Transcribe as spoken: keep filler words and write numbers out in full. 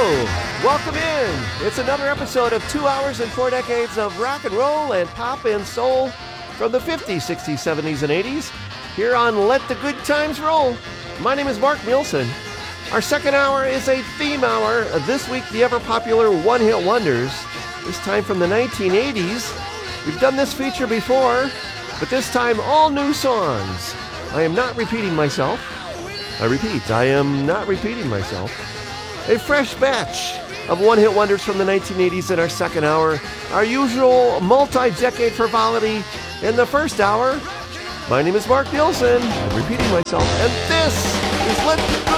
Welcome in. It's another episode of two hours and four decades of rock and roll and pop and soul from the fifties, sixties, seventies, and eighties here on Let the Good Times Roll. My name is Mark Nielsen. Our second hour is a theme hour. This week, the ever-popular one-hit wonders, this time from the nineteen eighties. We've done this feature before, but this time all new songs. I am not repeating myself. I repeat, I am not repeating myself. A fresh batch of one-hit wonders from the nineteen eighties in our second hour. Our usual multi-decade frivolity in the first hour. My name is Mark Nielsen. I'm repeating myself. And this is Let the Good